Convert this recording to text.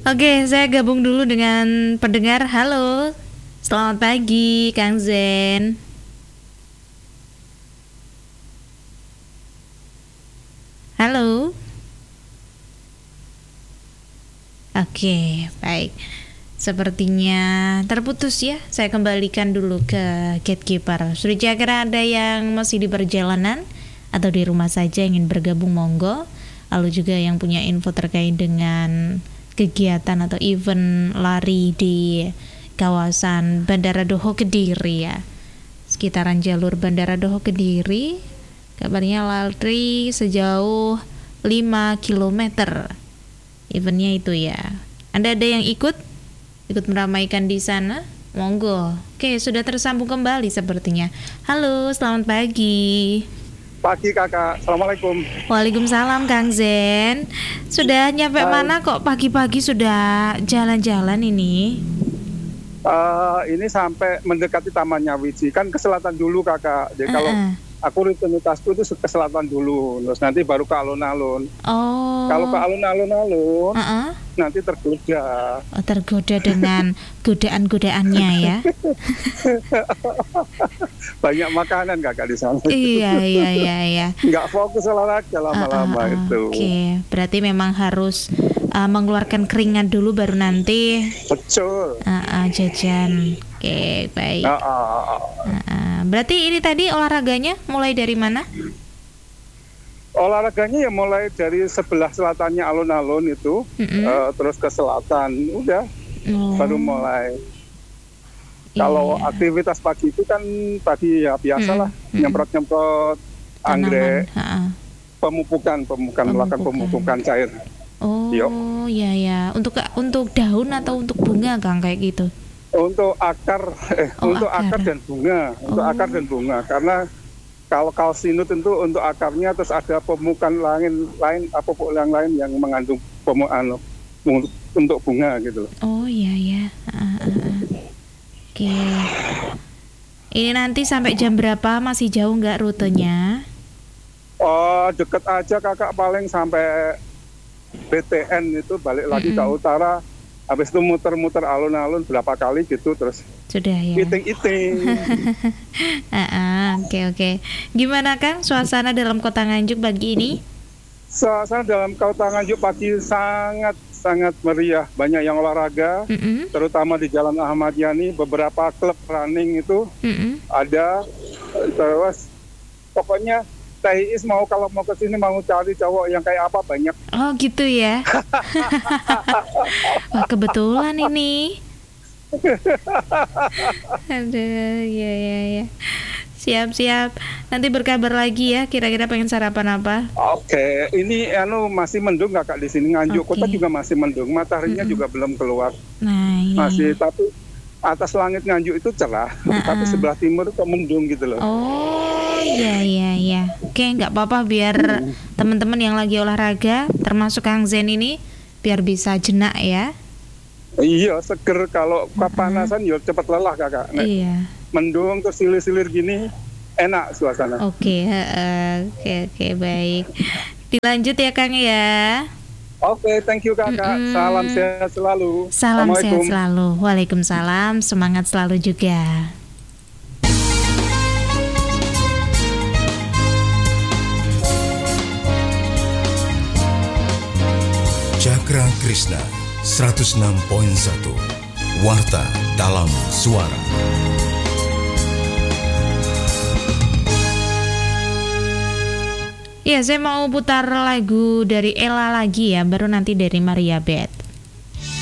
Oke, saya gabung dulu dengan pendengar. Halo, selamat pagi Kang Zen. Halo. Oke, baik. Sepertinya terputus ya. Saya kembalikan dulu ke gatekeeper. Sudah kira ada yang masih di perjalanan atau di rumah saja ingin bergabung, monggo. Lalu juga yang punya info terkait dengan kegiatan atau event lari di kawasan Bandara Doho Kediri ya. Sekitaran jalur Bandara Doho Kediri, kabarnya lari sejauh 5 km. Eventnya itu ya. Anda ada yang ikut meramaikan di sana? Monggo. Oke, sudah tersambung kembali sepertinya. Halo, selamat pagi. Pagi kakak, assalamualaikum. Waalaikumsalam Kang Zen. Sudah nyampe mana kok pagi-pagi sudah jalan-jalan ini? Ini sampai mendekati Taman Nyawiji, kan ke selatan dulu kakak. Jadi kalau aku rutinitasku itu ke selatan dulu, terus nanti baru ke alun-alun. Oh. Kalau ke alun-alun, nanti tergoda. Oh, tergoda dengan godaan-godaannya ya. Banyak makanan kakak di sana. Iya. Nggak fokus olahraga lama-lama itu. Oke, berarti memang harus mengeluarkan keringat dulu baru nanti. Betul. Jajan. Oke, baik. Berarti ini tadi olahraganya mulai dari mana? Olahraganya ya mulai dari sebelah selatannya alun-alun itu, terus ke selatan, udah baru mulai. Kalau aktivitas pagi itu kan tadi ya biasalah, nyemprot-nyemprot anggrek, pemupukan, melakukan pemupukan cair. Oh, ya. Untuk daun atau untuk bunga Kang kayak gitu? Untuk akar, akar dan bunga, akar dan bunga. Karena kalau kalsinut tentu untuk akarnya, terus ada pemupukan lain pupuk yang lain yang mengandung untuk bunga gitu. Oh iya. Oke. Ini nanti sampai jam berapa? Masih jauh nggak rutenya? Oh, deket aja kakak, paling sampai BTN itu balik lagi ke utara. Habis itu muter-muter alun-alun berapa kali gitu, terus sudah ya. Iting-iting. Oke. Gimana Kang suasana dalam Kota Nganjuk pagi ini? Suasana dalam Kota Nganjuk pagi sangat meriah. Banyak yang olahraga, terutama di Jalan Ahmad Yani. Beberapa klub running itu ada. Terus pokoknya Teh Is kalau mau ke sini mau cari cowok yang kayak apa banyak. Oh gitu ya. Wah, kebetulan ini. Aduh, ya. Siap. Nanti berkabar lagi ya. Kira-kira pengen sarapan apa? Oke, ini masih mendung nggak kak di sini Nganjuk. Kota juga masih mendung. Mataharinya juga belum keluar. Nah, iya. Masih tapi atas langit Nganjuk itu cerah, tapi sebelah timur itu mendung gitu loh. Oh, iya. Oke, nggak apa-apa biar teman-teman yang lagi olahraga, termasuk Kang Zen ini, biar bisa jenak ya. Iya, seger. Kalau kepanasan ya cepat lelah kakak. Iya. Mendung terus silir-silir gini, enak suasana. Oke, baik. Dilanjut ya Kang ya. Oke, thank you kakak. Salam sehat selalu. Salam sehat selalu. Waalaikumsalam. Semangat selalu juga. Cakra Krishna 106.1 Warta dalam suara. Ya, saya mau putar lagu dari Ella lagi ya, baru nanti dari Maria Beth.